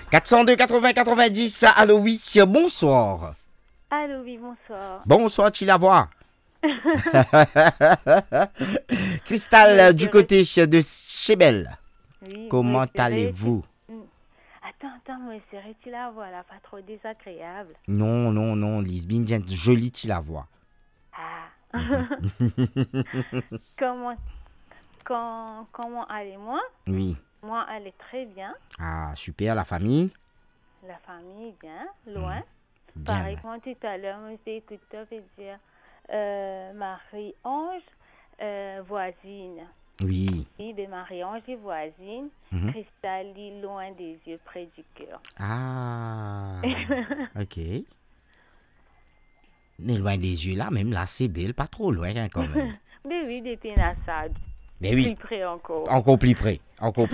402 80 90. Allô, oui, bonsoir. Allô, oui, bonsoir. Bonsoir, tu la vois. Cristal du côté de Chebel. Oui, Comment mais allez-vous? Attends, mais tu la vois, là, pas trop désagréable. Non, non, non, Lisbine, jolie, tu la vois. Ah. Comment, comment allez-moi? Oui. Moi, elle est très bien. Ah, super, la famille? La famille, bien, loin. Bien. Pareil, comme tout à l'heure, moi, j'ai écouté dire Marie-Ange, voisine. Oui. Oui, ben Marie-Ange est voisine. Cristal loin des yeux, près du cœur. Ah, ok. Mais loin des yeux là, même là, c'est belle, pas trop loin hein, quand même. Mais oui, des pénassades. Mais Plus oui, près encore. encore plus près. Encore plus